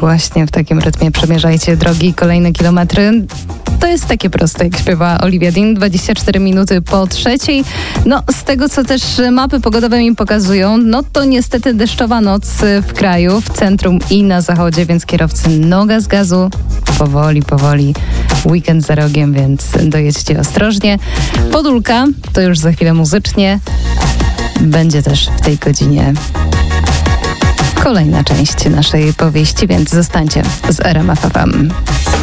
Właśnie w takim rytmie przemierzajcie drogi, kolejne kilometry. To jest takie proste, jak śpiewa Olivia Dean. 24 minuty po 3:00. No, z tego, co też mapy pogodowe mi pokazują, no to niestety deszczowa noc w kraju, w centrum i na zachodzie, więc kierowcy noga z gazu. Powoli. Weekend za rogiem, więc dojedźcie ostrożnie. Podólka to już za chwilę muzycznie. Będzie też w tej godzinie kolejna część naszej powieści, więc zostańcie z RMF FM.